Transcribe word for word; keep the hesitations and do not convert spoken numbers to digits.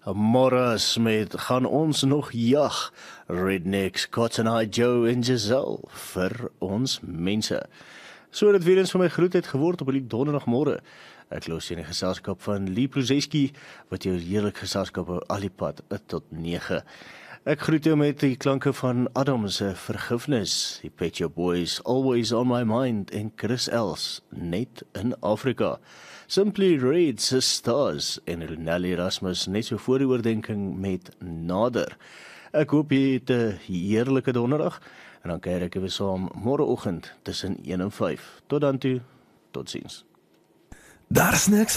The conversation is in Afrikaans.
Morris met Gaan ons nog jag, Rednecks, Cotton Eye Joe en Giselle vir ons mense. So dit weer eens van my groetheid geword op die donderdagmorgen. Ek los in die geselskap van Lee Pruzeski, wat jou heerlik geselskap hou al die pad tot nege. Ek groet jou met die klanke van Adams Vergifnis, die Pet Shop Boys, Always on My Mind en Chris Els, Net in Afrika. Simply Red se Stars en Nelly Erasmus net so voor die oordenking met Nader. Ek hoop jy het 'n heerlike donderdag en dan kyk ek weer saam môreoggend tussen een en vyf. Tot dan toe, totsiens. Daar's niks